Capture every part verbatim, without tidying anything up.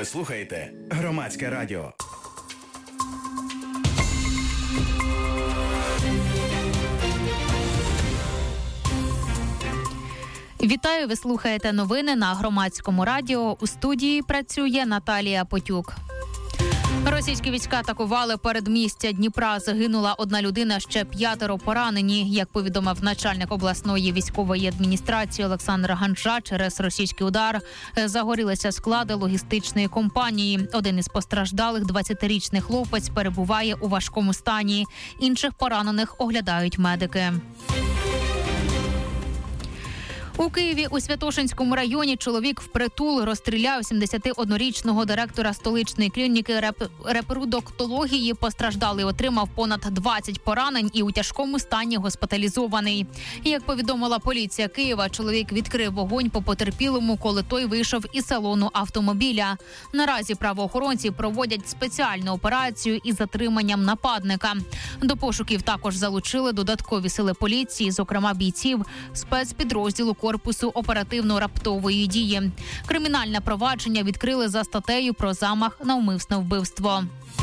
Ви слухаєте Громадське радіо. Вітаю, ви слухаєте новини на Громадському радіо. У студії працює Наталія Потюк. Російські війська атакували передмістя Дніпра. Загинула одна людина, ще п'ятеро поранені. Як повідомив начальник обласної військової адміністрації Олександр Ганжа, через російський удар загорілися склади логістичної компанії. Один із постраждалих, двадцятирічний хлопець, перебуває у важкому стані. Інших поранених оглядають медики. У Києві у Святошинському районі чоловік впритул розстріляв сімдесятиоднорічного директора столичної клініки реп... репродуктології. Постраждалий отримав понад двадцять поранень і у тяжкому стані госпіталізований. Як повідомила поліція Києва, чоловік відкрив вогонь по потерпілому, коли той вийшов із салону автомобіля. Наразі правоохоронці проводять спеціальну операцію із затриманням нападника. До пошуків також залучили додаткові сили поліції, зокрема бійців спецпідрозділу корпусу оперативно-раптової дії. Кримінальне провадження відкрили за статтею про замах на умисне вбивство.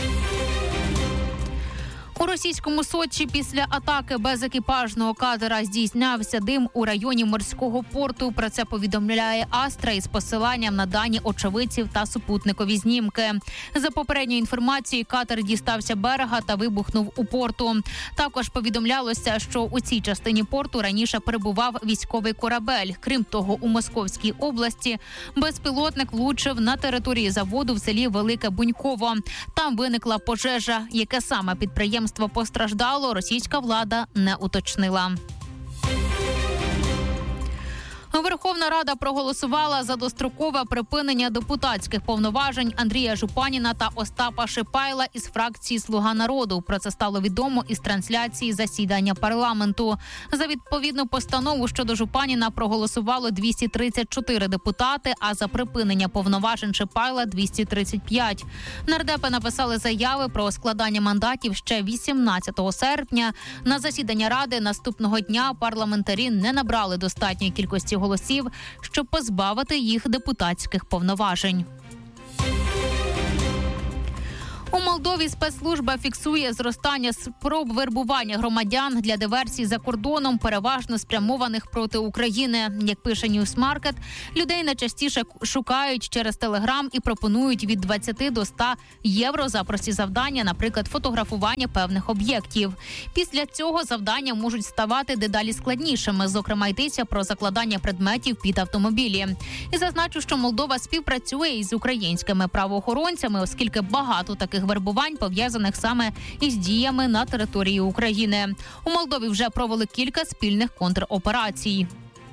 У російському Сочі після атаки безекіпажного катера здійснявся дим у районі морського порту. Про це повідомляє Астра із посиланням на дані очевидців та супутникові знімки. За попередньою інформацією, катер дістався берега та вибухнув у порту. Також повідомлялося, що у цій частині порту раніше перебував військовий корабель. Крім того, у Московській області безпілотник влучив на території заводу в селі Велике Буньково. Там виникла пожежа. Яке саме підприємство постраждало, російська влада не уточнила. Верховна Рада проголосувала за дострокове припинення депутатських повноважень Андрія Жупаніна та Остапа Шипайла із фракції «Слуга народу». Про це стало відомо із трансляції засідання парламенту. За відповідну постанову щодо Жупаніна проголосувало двісті тридцять чотири депутати, а за припинення повноважень Шипайла – двісті тридцять п'ять. Нардепи написали заяви про складання мандатів ще вісімнадцятого серпня. На засідання Ради наступного дня парламентарі не набрали достатньої кількості голосів, щоб позбавити їх депутатських повноважень. У Молдові спецслужба фіксує зростання спроб вербування громадян для диверсій за кордоном, переважно спрямованих проти України. Як пише Ньюсмаркет, людей найчастіше шукають через Телеграм і пропонують від двадцяти до ста євро за прості завдання, наприклад, фотографування певних об'єктів. Після цього завдання можуть ставати дедалі складнішими, зокрема йдеться про закладання предметів під автомобілі. І зазначу, що Молдова співпрацює із українськими правоохоронцями, оскільки багато таких вербувань пов'язаних саме із діями на території України. У Молдові вже провели кілька спільних контроперацій.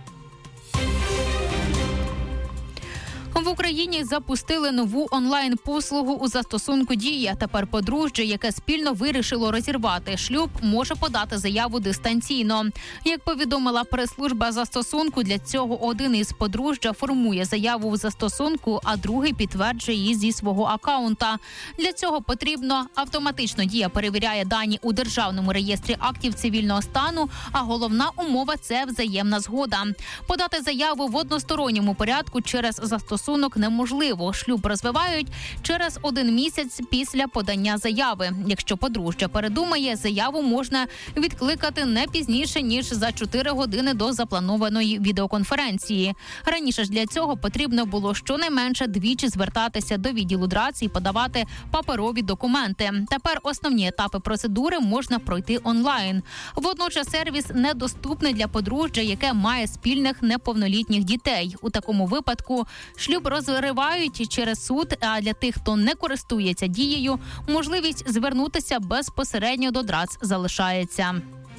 В Україні запустили нову онлайн-послугу у застосунку «Дія». Тепер подружжя, яке спільно вирішило розірвати шлюб, може подати заяву дистанційно. Як повідомила прес-служба застосунку, для цього один із подружжя формує заяву в застосунку, а другий підтверджує її зі свого акаунта. Для цього потрібно автоматично «Дія» перевіряє дані у Державному реєстрі актів цивільного стану, а головна умова – це взаємна згода. Подати заяву в односторонньому порядку через застосунок неможливо. Шлюб розвивають через один місяць після подання заяви. Якщо подружжя передумає, заяву можна відкликати не пізніше, ніж за чотири години до запланованої відеоконференції. Раніше ж для цього потрібно було щонайменше двічі звертатися до відділу ДРАЦ і подавати паперові документи. Тепер основні етапи процедури можна пройти онлайн. Водночас сервіс недоступний для подружжя, яке має спільних неповнолітніх дітей. У такому випадку шлюб розривають через суд, а для тих, хто не користується дією, можливість звернутися безпосередньо до ДРАЦ залишається.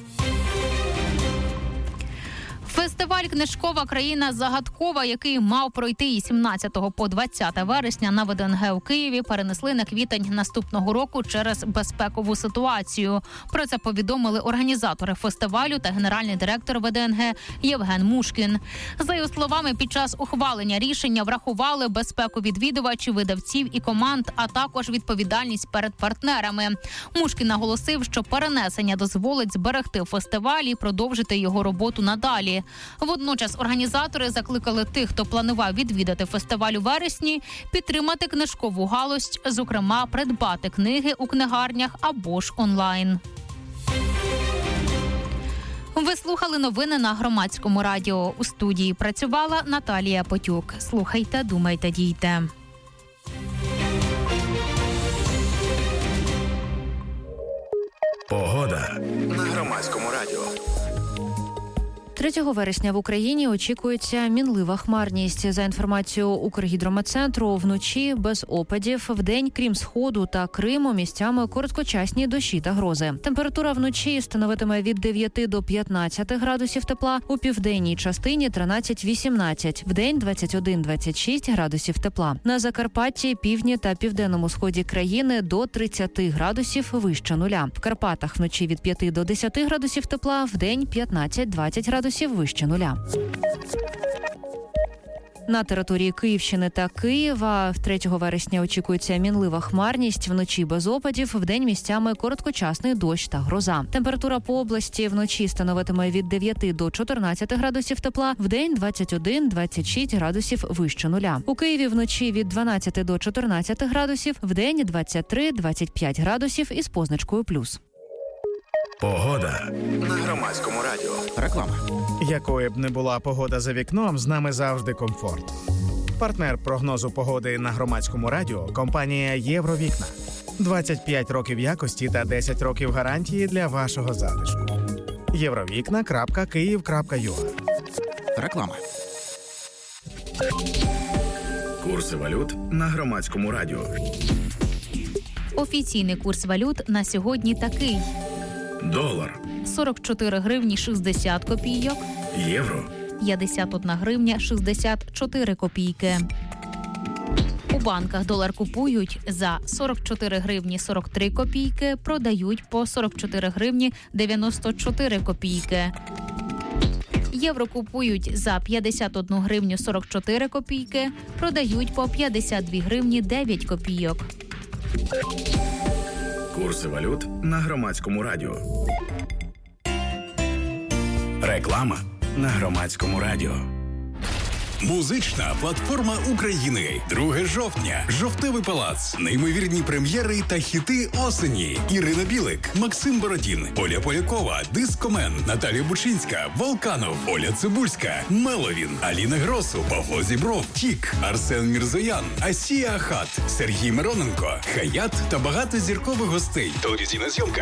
Фестиваль «Книжкова країна загадкова», який мав пройти із сімнадцятого по двадцяте вересня на ВДНГ у Києві, перенесли на квітень наступного року через безпекову ситуацію. Про це повідомили організатори фестивалю та генеральний директор ВДНГ Євген Мушкін. За його словами, під час ухвалення рішення врахували безпеку відвідувачів, видавців і команд, а також відповідальність перед партнерами. Мушкін наголосив, що перенесення дозволить зберегти фестиваль і продовжити його роботу надалі. далі. Водночас організатори закликали тих, хто планував відвідати фестиваль у вересні, підтримати книжкову галузь, зокрема, придбати книги у книгарнях або ж онлайн. Ви слухали новини на Громадському радіо. У студії працювала Наталія Потюк. Слухайте, думайте, дійте. Погода на Громадському радіо. третього вересня в Україні очікується мінлива хмарність. За інформацією Укргідрометцентру, вночі без опадів, вдень, крім Сходу та Криму, місцями короткочасні дощі та грози. Температура вночі становитиме від дев'яти до п'ятнадцяти градусів тепла, у південній частині тринадцять-вісімнадцять, вдень двадцять один - двадцять шість градусів тепла. На Закарпатті, півдні та південному сході країни до тридцяти градусів вище нуля. В Карпатах вночі від п'яти до десяти градусів тепла, вдень п'ятнадцять-двадцять градусів вище нуля. На території Київщини та Києва третього вересня очікується мінлива хмарність, вночі без опадів, вдень місцями короткочасний дощ та гроза. Температура по області вночі становитиме від дев'яти до чотирнадцяти градусів тепла, вдень двадцять один - двадцять шість градусів вище нуля. У Києві вночі від дванадцяти до чотирнадцяти градусів, вдень двадцять три - двадцять п'ять градусів із позначкою плюс. Погода на Громадському радіо. Реклама. Якою б не була погода за вікном, з нами завжди комфорт. Партнер прогнозу погоди на Громадському радіо – компанія «Євровікна». двадцять п'ять років якості та десять років гарантії для вашого затишку. євровікна крапка київ крапка ю а. Реклама. Курси валют на Громадському радіо. Офіційний курс валют на сьогодні такий. Долар, сорок чотири гривні шістдесят копійок, євро, п'ятдесят одна гривня шістдесят чотири копійки. У банках долар купують за сорок чотири гривні сорок три копійки, продають по сорок чотири гривні дев'яносто чотири копійки. Євро купують за п'ятдесят одну гривню сорок чотири копійки, продають по п'ятдесят дві гривні дев'ять копійок. курси валют на Громадському радіо. Реклама на Громадському радіо. Музична платформа України. друге жовтня. Жовтневий палац. Неймовірні прем'єри та хіти осені. Ірина Білик, Максим Бородін, Оля Полякова, Дискомен, Наталія Бучинська, Волканов, Оля Цибульська, Меловін, Аліна Гросу, Павло Зібров, Тік, Арсен Мірзоян, Асія Ахат, Сергій Мироненко, Хаят та багато зіркових гостей. Телевізійна зйомка